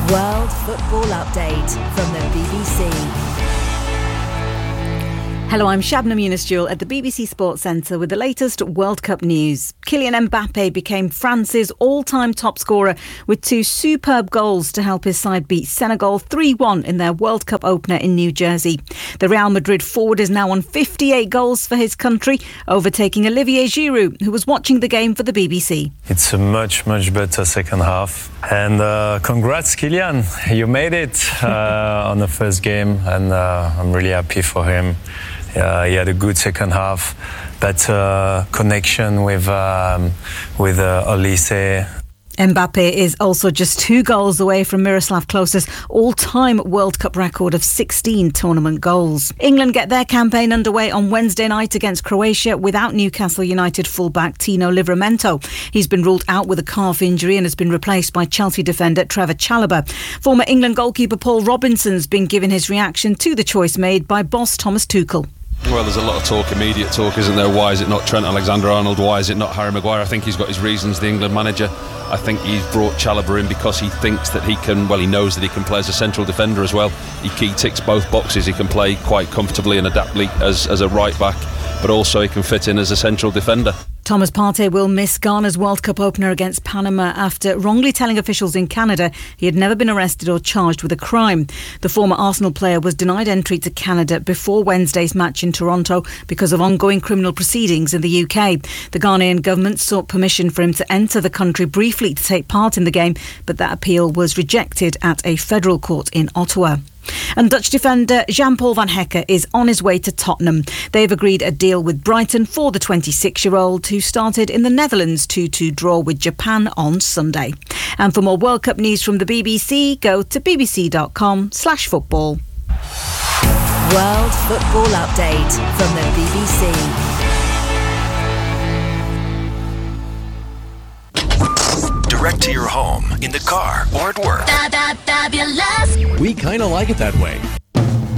World Football Update from the BBC. Hello, I'm Shabnam Yunus-Jewel at the BBC Sports Centre with the latest World Cup news. Kylian Mbappe became France's all-time top scorer with two superb goals to help his side beat Senegal 3-1 in their World Cup opener in New Jersey. The Real Madrid forward is now on 58 goals for his country, overtaking Olivier Giroud, who was watching the game for the BBC. It's a much better second half. And congrats, Kylian. You made it on the first game, and I'm really happy for him. He had a good second half, better connection with Olise. Mbappe is also just 2 goals away from Miroslav Klose's all-time World Cup record of 16 tournament goals. England get their campaign underway on Wednesday night against Croatia without Newcastle United fullback Tino Livramento. He's been ruled out with a calf injury and has been replaced by Chelsea defender Trevor Chalobah. Former England goalkeeper Paul Robinson's been given his reaction to the choice made by boss Thomas Tuchel. Well, there's a lot of talk, immediate talk, isn't there? Why is it not Trent Alexander-Arnold? Why is it not Harry Maguire? I think he's got his reasons, the England manager. I think he's brought Chalobah in because he thinks that he knows that he can play as a central defender as well. He ticks both boxes. He can play quite comfortably and adaptably as a right back, but also he can fit in as a central defender. Thomas Partey will miss Ghana's World Cup opener against Panama after wrongly telling officials in Canada he had never been arrested or charged with a crime. The former Arsenal player was denied entry to Canada before Wednesday's match in Toronto because of ongoing criminal proceedings in the UK. The Ghanaian government sought permission for him to enter the country briefly to take part in the game, but that appeal was rejected at a federal court in Ottawa. And Dutch defender Jan-Paul van Hekke is on his way to Tottenham. They've agreed a deal with Brighton for the 26-year-old who started in the Netherlands' 2-2 draw with Japan on Sunday. And for more World Cup news from the BBC, go to bbc.com/football. World Football Update from the BBC. Direct to your home, in the car, or at work. We kind of like it that way.